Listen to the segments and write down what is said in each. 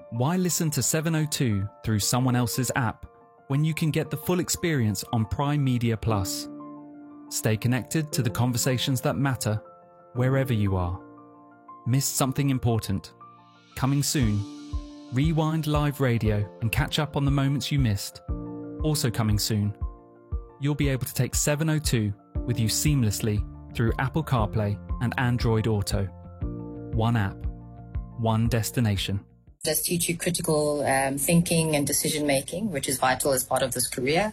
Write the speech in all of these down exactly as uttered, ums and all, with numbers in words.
Why listen to seven oh two through someone else's app when you can get the full experience on Prime Media Plus? Stay connected to the conversations that matter wherever you are. Missed something important? Coming soon. Rewind live radio and catch up on the moments you missed. Also coming soon. You'll be able to take seven oh two with you seamlessly through Apple CarPlay and Android Auto. One app, one destination. Does teach you critical um, thinking and decision making, which is vital as part of this career.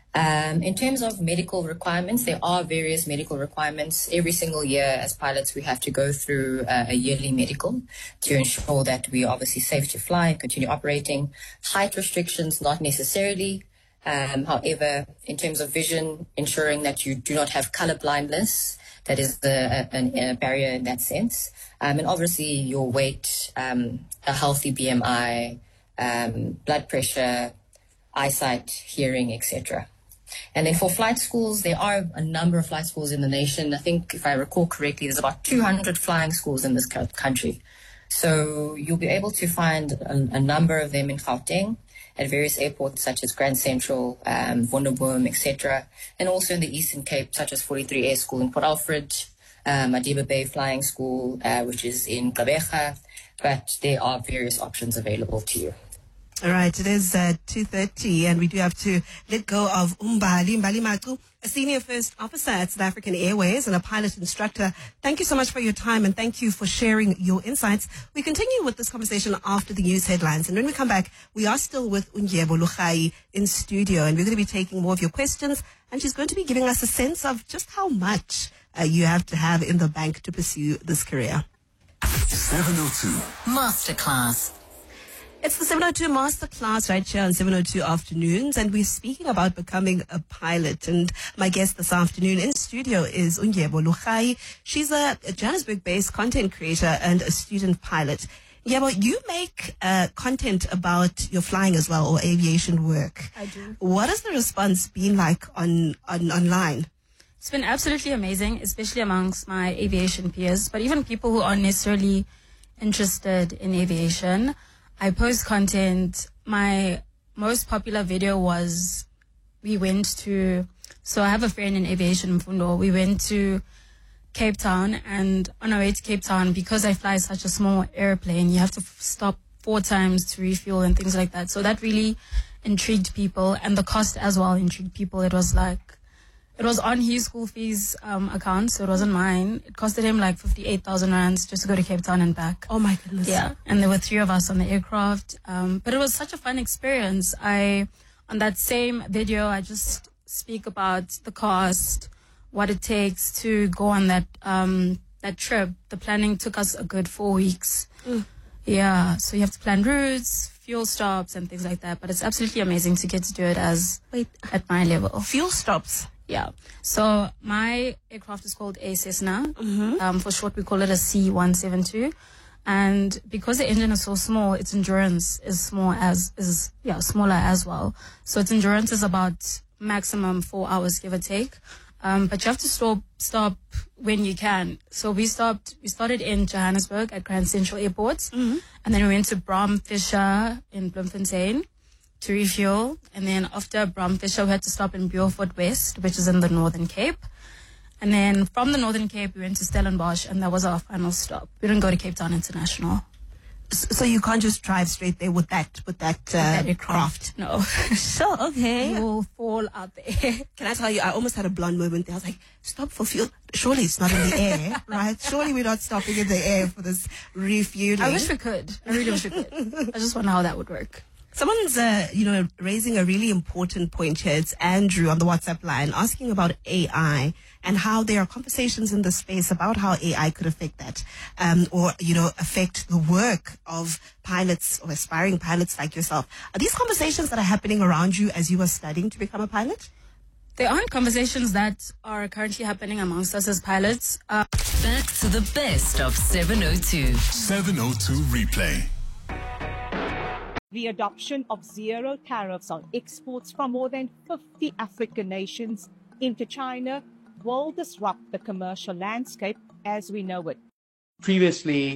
Um, in terms of medical requirements, there are various medical requirements. Every single year as pilots, we have to go through uh, a yearly medical to ensure that we are obviously safe to fly and continue operating. Height restrictions, not necessarily. Um, however, in terms of vision, ensuring that you do not have color blindness, that is the, a, a barrier in that sense. Um, and obviously your weight, um, a healthy B M I, um, blood pressure, eyesight, hearing, et cetera. And then for flight schools, there are a number of flight schools in the nation. I think, if I recall correctly, there's about two hundred flying schools in this country. So you'll be able to find a, a number of them in Gauteng at various airports such as Grand Central, um, Wonderboom, et cetera. And also in the Eastern Cape, such as forty-three Air School in Port Alfred, um, Madiba Bay Flying School, uh, which is in Gqeberha. But there are various options available to you. All right, it is uh, two thirty, and we do have to let go of Umbali Mbali Matu, a senior first officer at South African Airways and a pilot instructor. Thank you so much for your time, and thank you for sharing your insights. We continue with this conversation after the news headlines, and when we come back, we are still with Undyebo Lukhai in studio, and we're going to be taking more of your questions, and she's going to be giving us a sense of just how much uh, you have to have in the bank to pursue this career. seven oh two Masterclass. It's the seven oh two Masterclass right here on seven oh two Afternoons, and we're speaking about becoming a pilot. And my guest this afternoon in studio is Undyebo Lukhai. She's a, a Johannesburg-based content creator and a student pilot. Undyebo, you make uh, content about your flying as well, or aviation work. I do. What has the response been like on, on online? It's been absolutely amazing, especially amongst my aviation peers, but even people who aren't necessarily interested in aviation. I post content. My most popular video was, we went to, so I have a friend in aviation, Mfundo. We went to Cape Town, and on our way to Cape Town, because I fly such a small airplane, you have to f- stop four times to refuel and things like that. So that really intrigued people, and the cost as well intrigued people. It was like, it was on his school fees um, account, so it wasn't mine. It costed him like fifty-eight thousand rands just to go to Cape Town and back. Oh my goodness. Yeah, and there were three of us on the aircraft. Um, but it was such a fun experience. I, on that same video, I just speak about the cost, what it takes to go on that um, that trip. The planning took us a good four weeks. Mm. Yeah, so you have to plan routes, fuel stops, and things like that. But it's absolutely amazing to get to do it as Wait, at my level. Fuel stops? Yeah. So my aircraft is called a Cessna. Mm-hmm. Um, for short, we call it a C one seventy-two. And because the engine is so small, its endurance is small as is yeah smaller as well. So its endurance is about maximum four hours, give or take. Um, but you have to stop stop when you can. So we stopped. We started in Johannesburg at Grand Central Airport, Mm-hmm. and then we went to Bram Fisher in Bloemfontein to refuel, and then after Bram Fisher we had to stop in Beaufort West, which is in the Northern Cape, and then from the Northern Cape we went to Stellenbosch, and that was our final stop. We didn't go to Cape Town International. So you can't just drive straight there with that with that, uh, That aircraft, no. Sure, okay. You will fall out there. Can I tell you, I almost had a blonde moment there. I was like, stop for fuel. Surely it's not in the air, right? Surely we're not stopping in the air for this refueling. I wish we could. I really wish we could. I just wonder how that would work. Someone's, uh, you know, raising a really important point here. It's Andrew on the WhatsApp line asking about A I and how there are conversations in the space about how A I could affect that, um, or, you know, affect the work of pilots or aspiring pilots like yourself. Are these conversations that are happening around you as you are studying to become a pilot? There aren't conversations that are currently happening amongst us as pilots. Uh, Back to the best of seven oh two. seven oh two Replay. The adoption of zero tariffs on exports from more than fifty African nations into China will disrupt the commercial landscape as we know it. Previously,